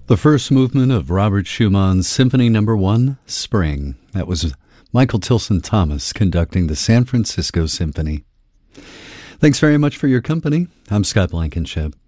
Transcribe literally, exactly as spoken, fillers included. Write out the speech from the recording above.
The first movement of Robert Schumann's Symphony Number One, Spring. That was Michael Tilson Thomas conducting the San Francisco Symphony. Thanks very much for your company. I'm Scott Blankenship.